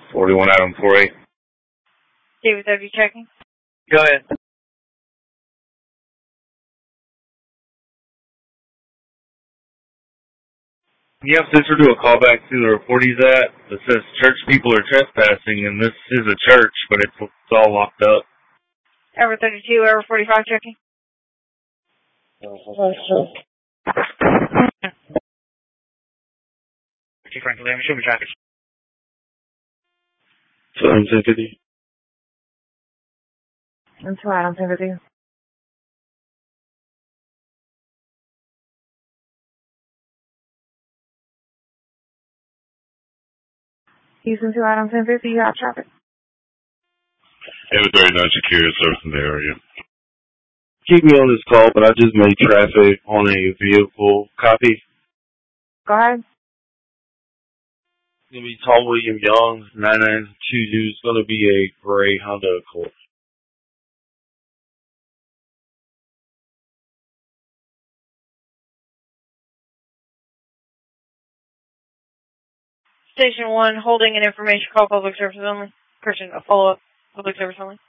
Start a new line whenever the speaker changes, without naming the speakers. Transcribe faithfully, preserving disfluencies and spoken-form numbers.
forty-one Adam four eight.
David W. checking.
Go ahead.
Can you have Sister do a callback to the report he's at that says church people are trespassing, and this is a church, but it's, it's all locked up.
Hour thirty-two, hour forty-five checking.
Frank, let me show me traffic.
So I'm ten fifty.
That's right, I'm ten fifty. Houston two items ten fifty, you have traffic.
Every thirty-nine security service in the area. Keep me on this call, but I just made traffic on a vehicle. Copy.
Go ahead.
It's going to be Tom William Young, nine nine two two. It's going to be a gray Honda Accord.
Station one, holding an information call, public service only. Correction, a follow-up, public service only.